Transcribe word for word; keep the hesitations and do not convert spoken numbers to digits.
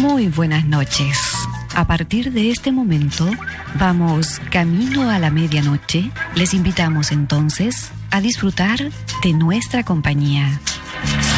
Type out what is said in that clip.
Muy buenas noches. A partir de este momento, vamos camino a la medianoche. Les invitamos entonces a disfrutar de nuestra compañía.